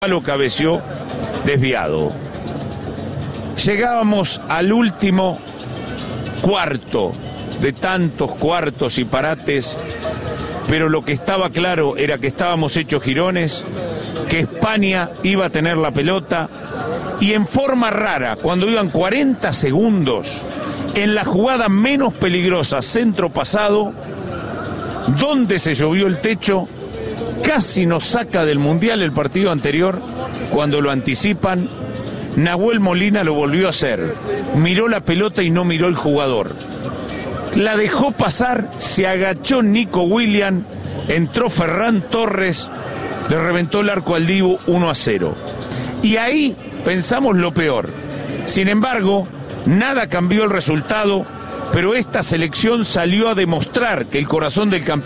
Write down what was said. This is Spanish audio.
palo cabeció desviado. Llegábamos al último cuarto de tantos cuartos y parates, pero lo que estaba claro era que estábamos hechos jirones, que España iba a tener la pelota, y en forma rara, cuando iban 40 segundos, en la jugada menos peligrosa, centro pasado, donde se llovió el techo, casi nos saca del Mundial el partido anterior, cuando lo anticipan. Nahuel Molina lo volvió a hacer, miró la pelota y no miró el jugador. La dejó pasar, se agachó Nico Williams, entró Ferran Torres, le reventó el arco al Dibu 1-0. Y ahí pensamos lo peor. Sin embargo, nada cambió el resultado, pero esta selección salió a demostrar que el corazón del campeón